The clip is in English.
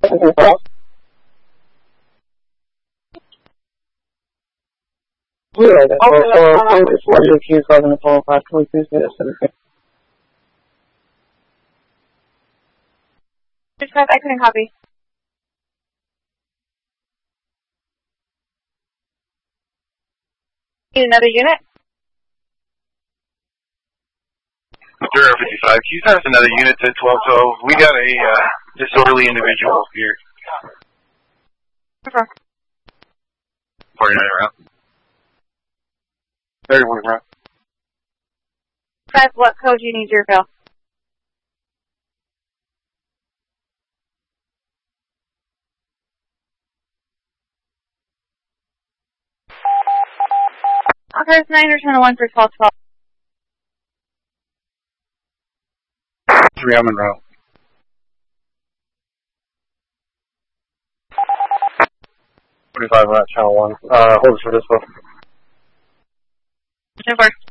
What your keys are going to fall apart? Can we please get a certificate? I couldn't copy. Need another unit? Zero 55. Can you send us another unit to 1212? We got a disorderly individual here. Okay. 49 route. 31 route. 5, what code do you need your bill? Okay, it's 9 return to 1 for 1212. 3, I'm en route. 45 route, channel 1. Hold us for this one. 10-4.